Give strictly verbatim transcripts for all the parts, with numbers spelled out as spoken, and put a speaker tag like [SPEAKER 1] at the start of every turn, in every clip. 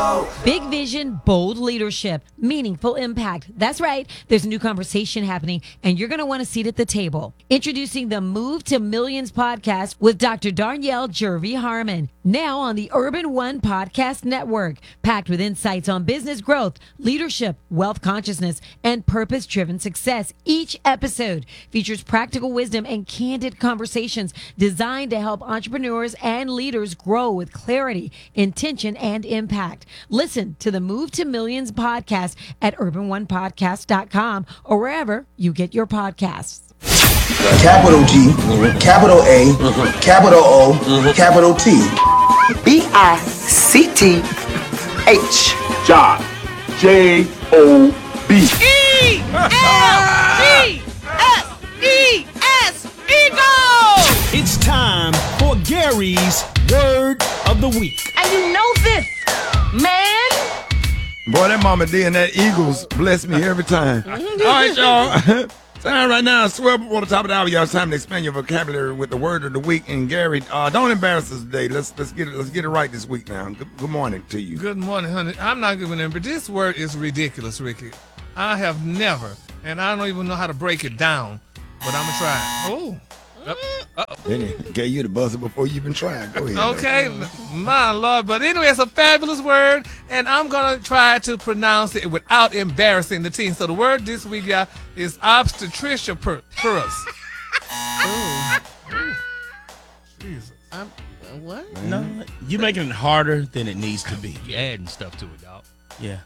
[SPEAKER 1] go.
[SPEAKER 2] Big vision, bold leadership, meaningful impact. That's right. There's a new conversation happening, and you're going to want a seat at the table. Introducing the Move to Millions podcast with Doctor Darnyelle Jervey Harmon. Now on the Urban One Podcast Network. Packed with insights on business growth, leadership, wealth consciousness, and purpose-driven success. Each episode features practical wisdom and candid conversations designed to help entrepreneurs and leaders grow with clarity, intention, and impact. Listen to the Move to Millions podcast at urban one podcast dot com or wherever you get your podcasts.
[SPEAKER 3] Capital G, capital A, capital O, capital T.
[SPEAKER 4] B I C T H.
[SPEAKER 5] Job. J O B.
[SPEAKER 6] E L E S E S Eagle!
[SPEAKER 7] It's time for Gary's Word of the Week.
[SPEAKER 6] And you know this, man.
[SPEAKER 8] Boy, that Mama D and that Eagles bless me every time. All right, y'all. Time right now, swear before the top of the hour, y'all. It's time to expand your vocabulary with the word of the week. And Gary, uh, don't embarrass us today. Let's let's get it let's get it right this week now. Good, good morning to you.
[SPEAKER 9] Good morning, honey. I'm not giving in, but this word is ridiculous, Ricky. I have never, and I don't even know how to break it down, but I'm gonna try. Oh.
[SPEAKER 8] Then he gave you the buzzer before you even tried. Go ahead.
[SPEAKER 9] Okay, my Lord. But anyway, it's a fabulous word, and I'm going to try to pronounce it without embarrassing the team. So the word this week, y'all, is obstetricia per- purus. Oh. Jesus.
[SPEAKER 6] Um, what?
[SPEAKER 10] No, you're making it harder than it needs to be.
[SPEAKER 11] You're adding stuff to it, dog.
[SPEAKER 10] Yeah.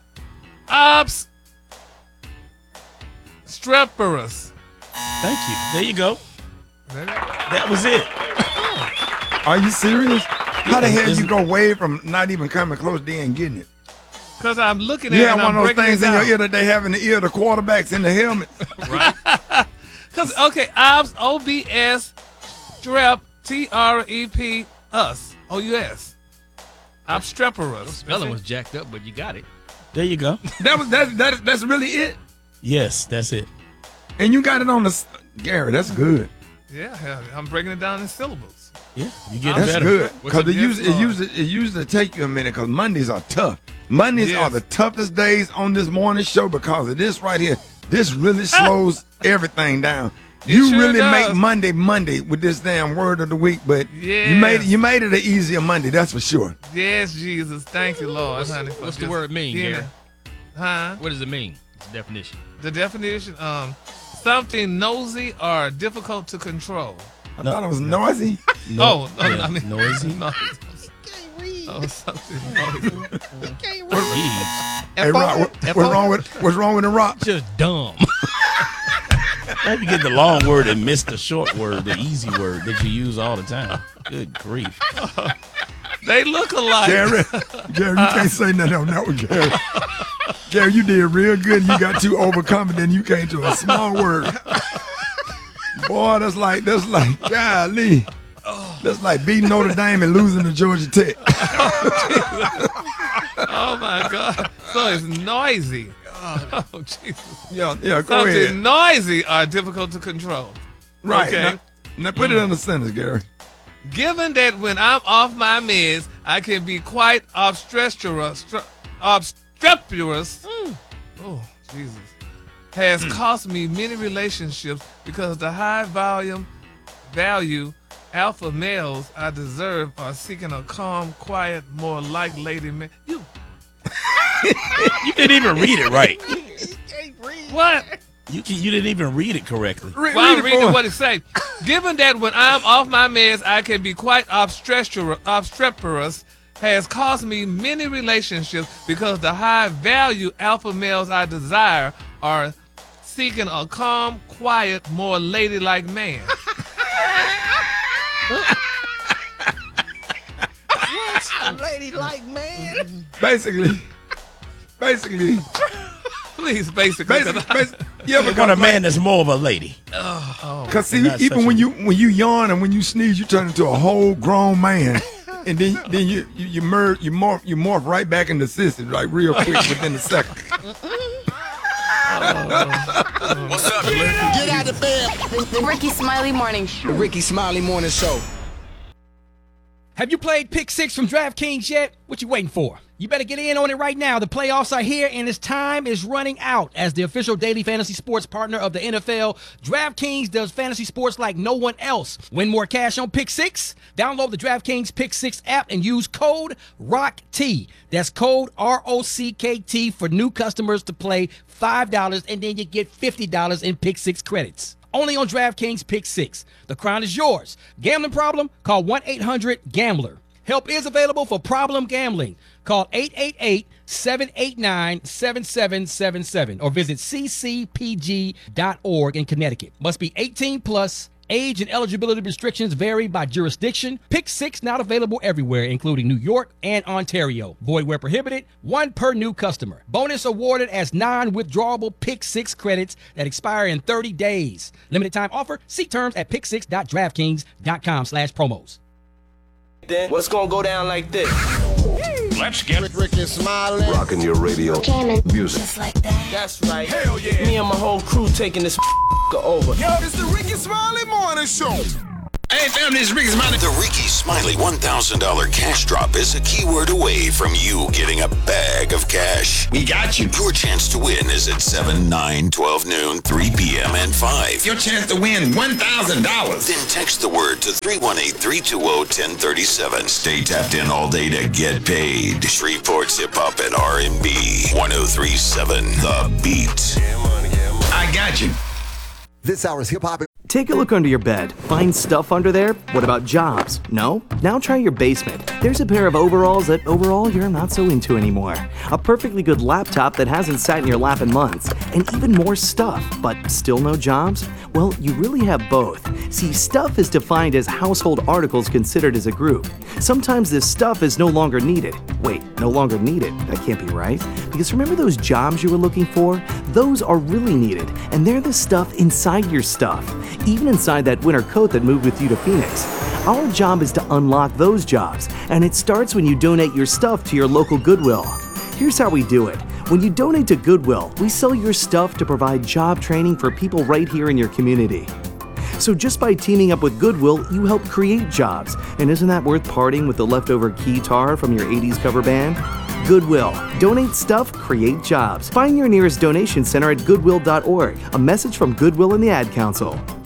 [SPEAKER 9] Obstreperous.
[SPEAKER 10] Thank you. There you go. That was it.
[SPEAKER 8] Are you serious? How the hell you go away from not even coming close to and getting it?
[SPEAKER 9] Because I'm looking at
[SPEAKER 8] you
[SPEAKER 9] it
[SPEAKER 8] have
[SPEAKER 9] and
[SPEAKER 8] one
[SPEAKER 9] I'm
[SPEAKER 8] of those
[SPEAKER 9] breaking
[SPEAKER 8] things
[SPEAKER 9] it
[SPEAKER 8] in your
[SPEAKER 9] down.
[SPEAKER 8] ear that they have in the ear of the quarterbacks in the helmet.
[SPEAKER 9] Right. Because, okay, obs, O B S, strep, T R E P, us, O U S. Obstreperous.
[SPEAKER 11] Your spelling was jacked up, but you got it.
[SPEAKER 10] There you go.
[SPEAKER 8] That was that, that that's really it.
[SPEAKER 10] Yes, that's it.
[SPEAKER 8] And you got it on the Gary. That's good.
[SPEAKER 9] Yeah, I'm breaking it down in syllables.
[SPEAKER 10] Yeah, you get
[SPEAKER 8] That's
[SPEAKER 10] better.
[SPEAKER 8] good. Because it
[SPEAKER 9] Yes,
[SPEAKER 8] usually it
[SPEAKER 9] Lord.
[SPEAKER 8] usually it usually take you a minute because Mondays are tough. Mondays
[SPEAKER 9] Yes.
[SPEAKER 8] are the toughest days on this morning show because of this right here. This really slows everything down.
[SPEAKER 9] It
[SPEAKER 8] You
[SPEAKER 9] sure
[SPEAKER 8] really
[SPEAKER 9] does.
[SPEAKER 8] make Monday Monday with this damn word of the week, but you made it, you made it an easier Monday. That's for sure.
[SPEAKER 9] Yes, Jesus. Thank you, Lord.
[SPEAKER 11] What's,
[SPEAKER 9] honey, for
[SPEAKER 11] what's the
[SPEAKER 9] just
[SPEAKER 11] word mean,
[SPEAKER 9] being
[SPEAKER 11] Gary?
[SPEAKER 9] a- Huh?
[SPEAKER 11] What does it mean? It's the definition.
[SPEAKER 9] The definition, um, something nosy or difficult to control.
[SPEAKER 8] I thought it was noisy.
[SPEAKER 10] No,
[SPEAKER 9] oh, no,
[SPEAKER 10] yeah,
[SPEAKER 9] I mean
[SPEAKER 10] noisy.
[SPEAKER 9] No. Oh, something noisy.
[SPEAKER 10] Jeez.
[SPEAKER 8] Hey, Rock, what, what's wrong with what's wrong with the Rock?
[SPEAKER 11] Just dumb.
[SPEAKER 10] Now you get the long word and miss the short word, the easy word that you use all the time. Good grief.
[SPEAKER 9] They look alike.
[SPEAKER 8] Gary, Gary, you can't say nothing on that one, Gary. Gary, you did real good. You got too overconfident. You came to a small word. Boy, that's like that's like golly. That's like beating Notre Dame and losing to Georgia Tech.
[SPEAKER 9] Oh my God! So it's noisy. Oh Jesus!
[SPEAKER 8] Yeah, yeah. Go
[SPEAKER 9] Something
[SPEAKER 8] ahead.
[SPEAKER 9] noisy or difficult to control.
[SPEAKER 8] Right.
[SPEAKER 9] Okay.
[SPEAKER 8] Now, now put it in a sentence, Gary.
[SPEAKER 9] Given that when I'm off my meds, I can be quite obstreperous, stru- obstreperous. Oh, Jesus. Has cost me many relationships because the high volume value alpha males I deserve are seeking a calm, quiet, more like lady man. You
[SPEAKER 10] You didn't even read it right.
[SPEAKER 9] what?
[SPEAKER 10] You can, you didn't even read it correctly.
[SPEAKER 8] Re-
[SPEAKER 9] Well, I'm
[SPEAKER 8] read it
[SPEAKER 9] reading
[SPEAKER 8] for
[SPEAKER 9] what it say. Given that when I'm off my meds, I can be quite obstreperous, obstreperous has cost me many relationships because the high value alpha males I desire are seeking a calm, quiet, more ladylike man.
[SPEAKER 6] Ladylike man.
[SPEAKER 8] Basically, basically,
[SPEAKER 9] Please, basically.
[SPEAKER 8] basically, basically yeah,
[SPEAKER 10] You
[SPEAKER 8] because
[SPEAKER 10] want a
[SPEAKER 8] like-
[SPEAKER 10] man that's more of a lady.
[SPEAKER 8] Cause see,
[SPEAKER 10] Not
[SPEAKER 8] even
[SPEAKER 10] such
[SPEAKER 8] when
[SPEAKER 10] a-
[SPEAKER 8] you when you yawn and when you sneeze, you turn into a whole grown man, and then then you you you merge you morph you morph right back into sissy like real quick within a second.
[SPEAKER 1] What's up, man?
[SPEAKER 4] Get out of bed.
[SPEAKER 12] The Ricky Smiley Morning Show.
[SPEAKER 4] The Ricky Smiley Morning Show.
[SPEAKER 7] Have you played Pick Six from DraftKings yet? What you waiting for? You better get in on it right now. The playoffs are here, and its time is running out. As the official daily fantasy sports partner of the N F L, DraftKings does fantasy sports like no one else. Win more cash on Pick Six? Download the DraftKings Pick Six app and use code R O C K T. That's code R O C K T for new customers to play five dollars, and then you get fifty dollars in Pick Six credits. Only on DraftKings Pick Six. The crown is yours. Gambling problem? Call one eight hundred gambler. Help is available for problem gambling. Call eight eight eight, seven eight nine, seven seven seven seven or visit c c p g dot org in Connecticut. Must be eighteen plus. Age and eligibility restrictions vary by jurisdiction. Pick Six not available everywhere, including New York and Ontario. Void where prohibited. One per new customer. Bonus awarded as non-withdrawable Pick Six credits that expire in thirty days. Limited time offer. See terms at pick six dot draftkings dot com slash promos.
[SPEAKER 13] Then what's gonna go down like this?
[SPEAKER 1] Let's get
[SPEAKER 13] Rick, Ricky Smiley.
[SPEAKER 5] Rocking your radio.
[SPEAKER 12] Jamming.
[SPEAKER 5] Music.
[SPEAKER 12] Just like that.
[SPEAKER 13] That's right.
[SPEAKER 1] Hell yeah.
[SPEAKER 13] Me and my whole crew taking this over.
[SPEAKER 1] Yo, it's the Ricky Smiley Morning Show.
[SPEAKER 14] Hey, family, this is Ricky Smiley. The Ricky Smiley one thousand dollars cash drop is a keyword away from you getting a bag of cash. We got you. Your chance to win is at seven, nine, twelve noon, three p.m. and five.
[SPEAKER 15] Your chance to win one thousand dollars.
[SPEAKER 14] Then text the word to three one eight, three two zero, one zero three seven. Stay tapped in all day to get paid. Shreveport's Hip Hop and R and B. one oh three seven The Beat.
[SPEAKER 15] I got you.
[SPEAKER 16] This hour's Hip Hop.
[SPEAKER 17] Take a look under your bed. Find stuff under there? What about jobs? No? Now try your basement. There's a pair of overalls that overall you're not so into anymore. A perfectly good laptop that hasn't sat in your lap in months. And even more stuff, but still no jobs? Well, you really have both. See, stuff is defined as household articles considered as a group. Sometimes this stuff is no longer needed. Wait, no longer needed? That can't be right. Because remember those jobs you were looking for? Those are really needed, and they're the stuff inside your stuff. Even inside that winter coat that moved with you to Phoenix. Our job is to unlock those jobs, and it starts when you donate your stuff to your local Goodwill. Here's how we do it. When you donate to Goodwill, we sell your stuff to provide job training for people right here in your community. So just by teaming up with Goodwill, you help create jobs. And isn't that worth parting with the leftover keytar from your eighties cover band? Goodwill. Donate stuff, create jobs. Find your nearest donation center at goodwill dot org. A message from Goodwill and the Ad Council.